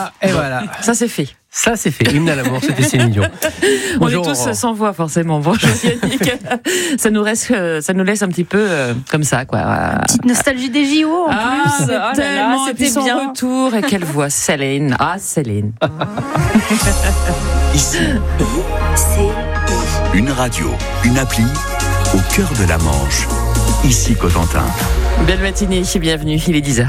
Voilà, et voilà. Ça c'est fait. Ça c'est fait. Hymne à l'amour, c'était Céline Dion. Bonjour, on est tous sans voix forcément. Bonjour Yannick. ça nous laisse un petit peu comme ça, quoi. Petite nostalgie des JO en plus. Tellement, c'était son bien. retour et quelle voix, Céline. Ah, Céline. Ici, une radio, une appli au cœur de la Manche. Ici Cotentin. Belle matinée, bienvenue, il est 10h.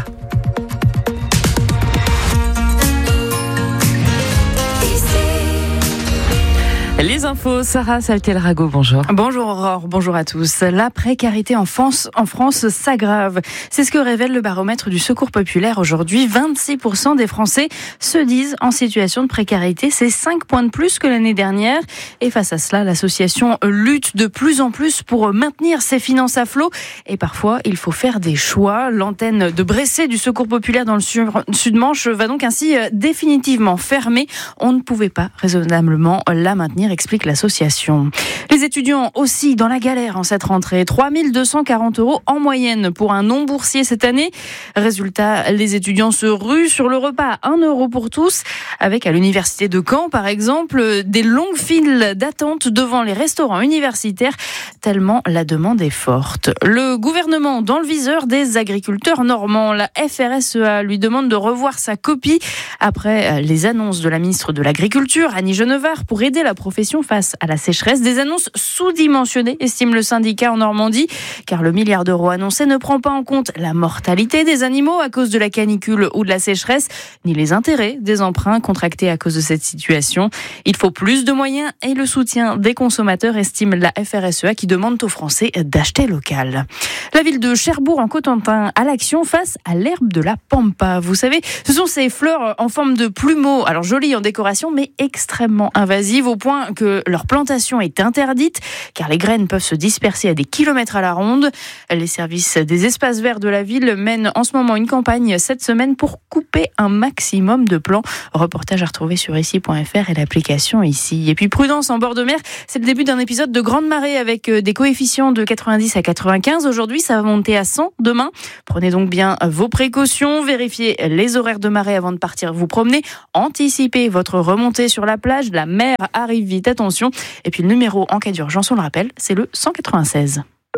Les infos, Sarah Saltel-Rago, bonjour. Bonjour Aurore, bonjour à tous. La précarité en France s'aggrave. C'est ce que révèle le baromètre du Secours populaire aujourd'hui. 26% des Français se disent en situation de précarité. C'est 5 points de plus que l'année dernière. Et face à cela, l'association lutte de plus en plus pour maintenir ses finances à flot. Et parfois, il faut faire des choix. L'antenne de Bressé du Secours populaire dans le Sud-Manche va donc ainsi définitivement fermer. On ne pouvait pas raisonnablement la maintenir, explique l'association. Les étudiants aussi dans la galère en cette rentrée. 3 240 € en moyenne pour un non-boursier cette année. Résultat, les étudiants se ruent sur le repas à 1 € pour tous. Avec à l'université de Caen, par exemple, des longues files d'attente devant les restaurants universitaires, tellement la demande est forte. Le gouvernement dans le viseur des agriculteurs normands. La FRSEA lui demande de revoir sa copie après les annonces de la ministre de l'Agriculture, Annie Genevard, pour aider la profession face à la sécheresse. Des annonces sous-dimensionnées, estime le syndicat en Normandie, car le milliard d'euros annoncé ne prend pas en compte la mortalité des animaux à cause de la canicule ou de la sécheresse, ni les intérêts des emprunts contractés à cause de cette situation. Il faut plus de moyens et le soutien des consommateurs, estime la FRSEA, qui demande aux Français d'acheter local. La ville de Cherbourg en Cotentin à l'action face à l'herbe de la pampa. Vous savez, ce sont ces fleurs en forme de plumeaux, alors jolies en décoration, mais extrêmement invasives au point que leur plantation est interdite, car les graines peuvent se disperser à des kilomètres à la ronde. Les services des espaces verts de la ville mènent en ce moment une campagne cette semaine pour couper un maximum de plants. Reportage à retrouver sur ici.fr et l'application Ici. Et puis prudence en bord de mer, c'est le début d'un épisode de grande marée avec des coefficients de 90 à 95. Aujourd'hui, ça va monter à 100 demain. Prenez donc bien vos précautions, vérifiez les horaires de marée avant de partir vous promener, anticipez votre remontée sur la plage, la mer arrive vite, attention. Et puis le numéro en cas d'urgence, on le rappelle, c'est le 196.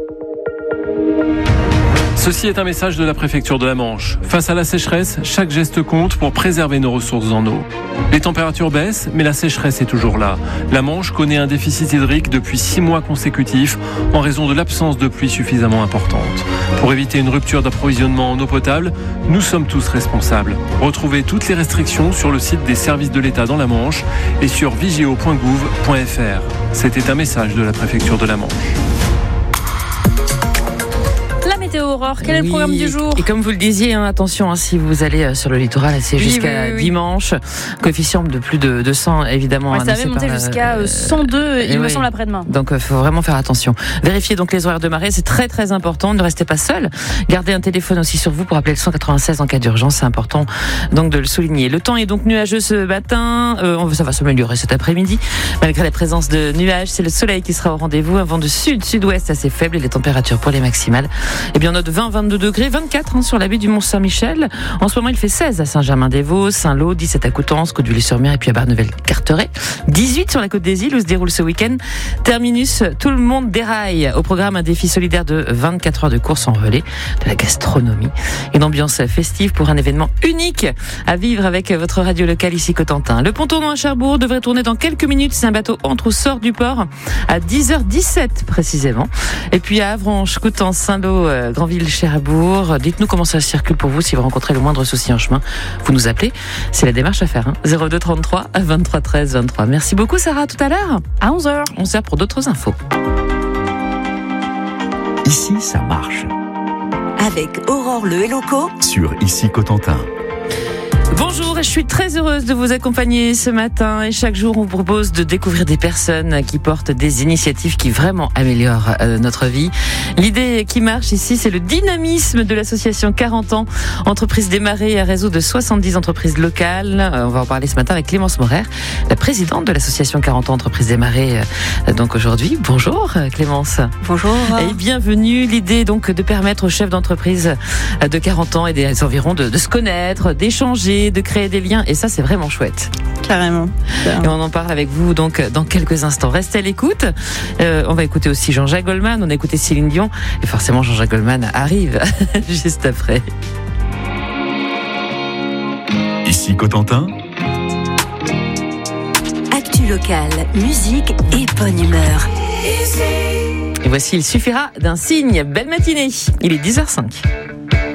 Ceci est un message de la préfecture de la Manche. Face à la sécheresse, chaque geste compte pour préserver nos ressources en eau. Les températures baissent, mais la sécheresse est toujours là. La Manche connaît un déficit hydrique depuis 6 mois consécutifs en raison de l'absence de pluie suffisamment importante. Pour éviter une rupture d'approvisionnement en eau potable, nous sommes tous responsables. Retrouvez toutes les restrictions sur le site des services de l'État dans la Manche et sur vigeo.gouv.fr. C'était un message de la préfecture de la Manche. La météo Aurore, quel est le programme du jour ? Et comme vous le disiez, attention, si vous allez sur le littoral, c'est jusqu'à dimanche. Coefficient de plus de 200, évidemment. Ouais, ça va monter jusqu'à 102, il me semble, après-demain. Donc, il faut vraiment faire attention. Vérifiez donc les horaires de marée, c'est très très important. Ne restez pas seul. Gardez un téléphone aussi sur vous pour appeler le 196 en cas d'urgence. C'est important donc de le souligner. Le temps est donc nuageux ce matin. Ça va s'améliorer cet après-midi. Malgré la présence de nuages, c'est le soleil qui sera au rendez-vous. Un vent de sud-sud-ouest assez faible et les températures pour les maximales. Eh bien, on note 20-22 degrés, 24 sur la baie du Mont-Saint-Michel. En ce moment, il fait 16 à Saint-Germain-des-Vaux, Saint-Lô, 17 à Coutances, Côte-du-Sur-Mer et puis à Barneveld-Carteret. 18 sur la Côte des Îles où se déroule ce week-end. Terminus, tout le monde déraille. Au programme, un défi solidaire de 24 heures de course en relais, de la gastronomie. Une ambiance festive pour un événement unique à vivre avec votre radio locale ici Cotentin. Le pont tournant à Cherbourg devrait tourner dans quelques minutes. Si un bateau entre ou sort du port à 10h17 précisément. Et puis à Avranches, Coutances, Saint-Lô, Granville, Cherbourg. Dites-nous comment ça circule pour vous si vous rencontrez le moindre souci en chemin. Vous nous appelez. C'est la démarche à faire. 02 33 23 13 23. Merci beaucoup Sarah. À tout à l'heure. À 11h. 11h pour d'autres infos. Ici, ça marche. Avec Aurore Le Helloco Sur Ici Cotentin. Bonjour, je suis très heureuse de vous accompagner ce matin et chaque jour on vous propose de découvrir des personnes qui portent des initiatives qui vraiment améliorent notre vie. L'idée qui marche ici, c'est le dynamisme de l'association 40 ans, entreprise démarrée, un réseau de 70 entreprises locales. On va en parler ce matin avec Clémence Morer, la présidente de l'association 40 ans, entreprise démarrée donc aujourd'hui. Bonjour Clémence. Bonjour. Et bienvenue. L'idée donc de permettre aux chefs d'entreprise de 40 ans et des environs de se connaître, d'échanger, d'échanger, de créer des liens. Et ça, c'est vraiment chouette. Carrément. Et on en parle avec vous donc dans quelques instants. Restez à l'écoute. On va écouter aussi Jean-Jacques Goldman. On a écouté Céline Dion. Et forcément, Jean-Jacques Goldman arrive juste après. Ici Cotentin. Actu locale, musique et bonne humeur. Et voici Il suffira d'un signe. Belle matinée. Il est 10h05.